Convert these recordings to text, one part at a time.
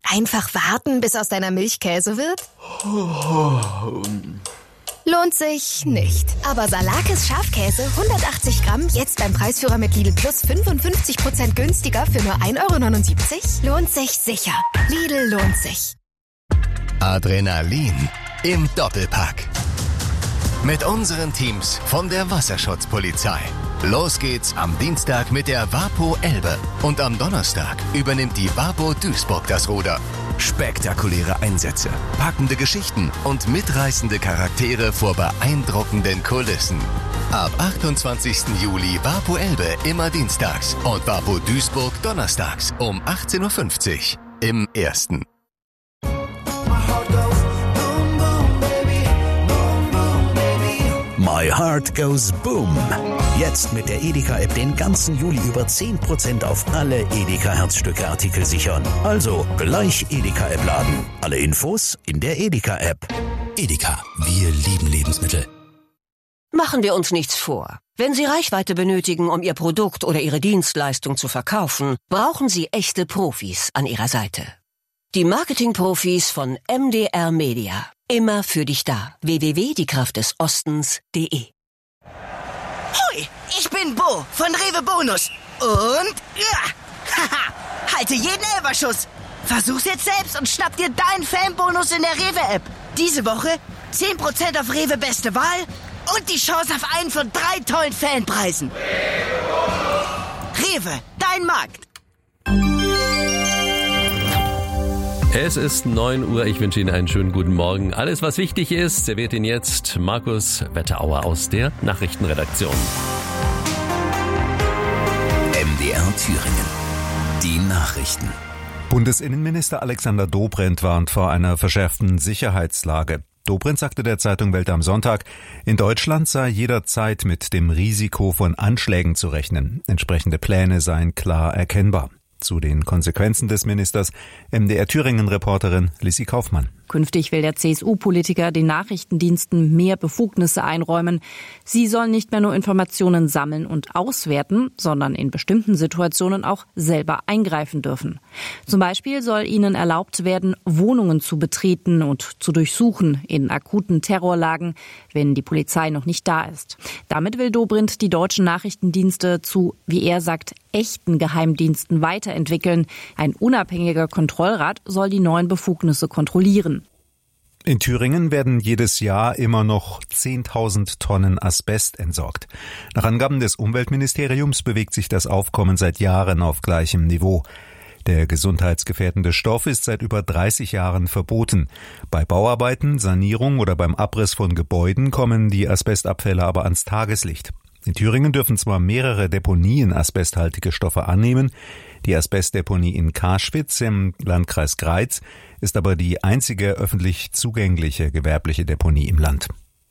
Einfach warten, bis aus deiner Milch Käse wird? Lohnt sich nicht. Aber Salakis Schafkäse 180 Gramm, jetzt beim Preisführer mit Lidl Plus 55% günstiger für nur 1,79 €? Lohnt sich sicher. Lidl lohnt sich. Adrenalin im Doppelpack. Mit unseren Teams von der Wasserschutzpolizei. Los geht's am Dienstag mit der Wapo Elbe. Und am Donnerstag übernimmt die Wapo Duisburg das Ruder. Spektakuläre Einsätze, packende Geschichten und mitreißende Charaktere vor beeindruckenden Kulissen. Ab 28. Juli Wapo Elbe immer dienstags und Wapo Duisburg donnerstags um 18:50 Uhr im Ersten. My Heart Goes Boom. Jetzt mit der Edeka-App den ganzen Juli über 10% auf alle Edeka-Herzstücke-Artikel sichern. Also gleich Edeka-App laden. Alle Infos in der Edeka-App. Edeka, wir lieben Lebensmittel. Machen wir uns nichts vor. Wenn Sie Reichweite benötigen, um Ihr Produkt oder Ihre Dienstleistung zu verkaufen, brauchen Sie echte Profis an Ihrer Seite. Die Marketing-Profis von MDR Media. Immer für dich da. www.diekraftdesostens.de. Hui, ich bin Bo von Rewe Bonus. Und haha, halte jeden Elferschuss. Versuch's jetzt selbst und schnapp dir deinen Fanbonus in der Rewe-App. Diese Woche 10% auf Rewe Beste Wahl und die Chance auf einen von 3 tollen Fanpreisen. Rewe, dein Markt. Es ist 9 Uhr, ich wünsche Ihnen einen schönen guten Morgen. Alles, was wichtig ist, serviert Ihnen jetzt Markus Wetterauer aus der Nachrichtenredaktion. MDR Thüringen. Die Nachrichten. Bundesinnenminister Alexander Dobrindt warnt vor einer verschärften Sicherheitslage. Dobrindt sagte der Zeitung Welt am Sonntag, in Deutschland sei jederzeit mit dem Risiko von Anschlägen zu rechnen. Entsprechende Pläne seien klar erkennbar. Zu den Konsequenzen des Ministers MDR Thüringen-Reporterin Lissi Kaufmann. Künftig will der CSU-Politiker den Nachrichtendiensten mehr Befugnisse einräumen. Sie sollen nicht mehr nur Informationen sammeln und auswerten, sondern in bestimmten Situationen auch selber eingreifen dürfen. Zum Beispiel soll ihnen erlaubt werden, Wohnungen zu betreten und zu durchsuchen in akuten Terrorlagen, wenn die Polizei noch nicht da ist. Damit will Dobrindt die deutschen Nachrichtendienste zu, wie er sagt, echten Geheimdiensten weiterentwickeln. Ein unabhängiger Kontrollrat soll die neuen Befugnisse kontrollieren. In Thüringen werden jedes Jahr immer noch 10.000 Tonnen Asbest entsorgt. Nach Angaben des Umweltministeriums bewegt sich das Aufkommen seit Jahren auf gleichem Niveau. Der gesundheitsgefährdende Stoff ist seit über 30 Jahren verboten. Bei Bauarbeiten, Sanierung oder beim Abriss von Gebäuden kommen die Asbestabfälle aber ans Tageslicht. In Thüringen dürfen zwar mehrere Deponien asbesthaltige Stoffe annehmen, die Asbestdeponie in Karschwitz im Landkreis Greiz ist aber die einzige öffentlich zugängliche gewerbliche Deponie im Land.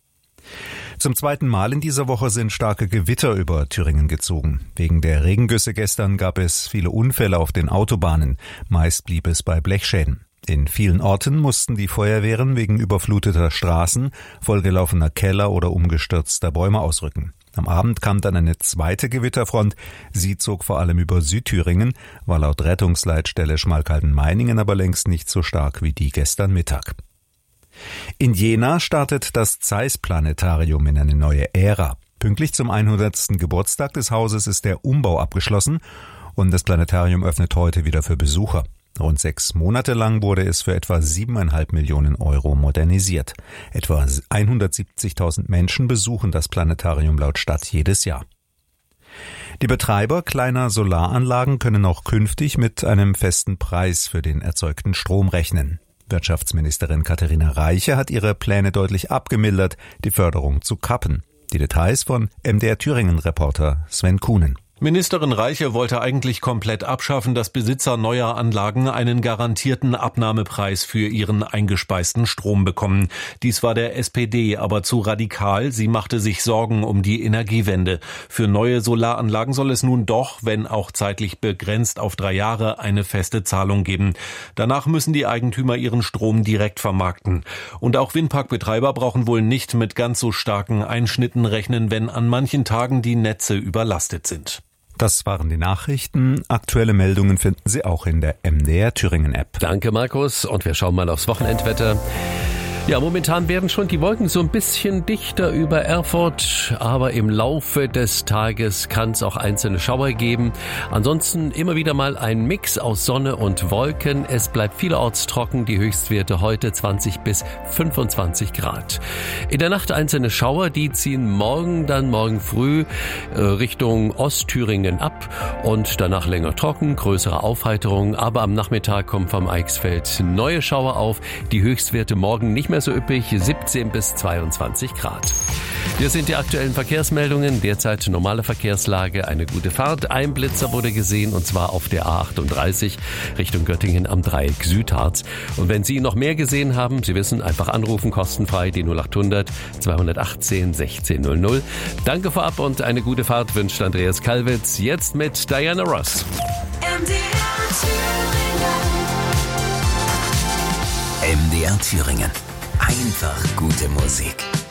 Zum zweiten Mal in dieser Woche sind starke Gewitter über Thüringen gezogen. Wegen der Regengüsse gestern gab es viele Unfälle auf den Autobahnen. Meist blieb es bei Blechschäden. In vielen Orten mussten die Feuerwehren wegen überfluteter Straßen, vollgelaufener Keller oder umgestürzter Bäume ausrücken. Am Abend kam dann eine zweite Gewitterfront. Sie zog vor allem über Südthüringen, war laut Rettungsleitstelle Schmalkalden-Meiningen aber längst nicht so stark wie die gestern Mittag. In Jena startet das Zeiss-Planetarium in eine neue Ära. Pünktlich zum 100. Geburtstag des Hauses ist der Umbau abgeschlossen und das Planetarium öffnet heute wieder für Besucher. Rund 6 Monate lang wurde es für etwa 7,5 Millionen Euro modernisiert. Etwa 170.000 Menschen besuchen das Planetarium laut Stadt jedes Jahr. Die Betreiber kleiner Solaranlagen können auch künftig mit einem festen Preis für den erzeugten Strom rechnen. Wirtschaftsministerin Katharina Reiche hat ihre Pläne deutlich abgemildert, die Förderung zu kappen. Die Details von MDR Thüringen-Reporter Sven Kuhnen. Ministerin Reiche wollte eigentlich komplett abschaffen, dass Besitzer neuer Anlagen einen garantierten Abnahmepreis für ihren eingespeisten Strom bekommen. Dies war der SPD aber zu radikal. Sie machte sich Sorgen um die Energiewende. Für neue Solaranlagen soll es nun doch, wenn auch zeitlich begrenzt auf 3 Jahre, eine feste Zahlung geben. Danach müssen die Eigentümer ihren Strom direkt vermarkten. Und auch Windparkbetreiber brauchen wohl nicht mit ganz so starken Einschnitten rechnen, wenn an manchen Tagen die Netze überlastet sind. Das waren die Nachrichten. Aktuelle Meldungen finden Sie auch in der MDR Thüringen App. Danke, Markus. Und wir schauen mal aufs Wochenendwetter. Ja, momentan werden schon die Wolken so ein bisschen dichter über Erfurt, aber im Laufe des Tages kann es auch einzelne Schauer geben. Ansonsten immer wieder mal ein Mix aus Sonne und Wolken. Es bleibt vielerorts trocken, die Höchstwerte heute 20 bis 25 Grad. In der Nacht einzelne Schauer, die ziehen morgen früh Richtung Ostthüringen ab und danach länger trocken, größere Aufheiterung. Aber am Nachmittag kommen vom Eichsfeld neue Schauer auf, die Höchstwerte morgen nicht mehr so üppig, 17 bis 22 Grad. Hier sind die aktuellen Verkehrsmeldungen. Derzeit normale Verkehrslage, eine gute Fahrt. Ein Blitzer wurde gesehen und zwar auf der A38 Richtung Göttingen am Dreieck Südharz. Und wenn Sie noch mehr gesehen haben, Sie wissen, einfach anrufen, kostenfrei, die 0800 218 1600. Danke vorab und eine gute Fahrt wünscht Andreas Kalwitz. Jetzt mit Diana Ross. MDR Thüringen. Einfach gute Musik.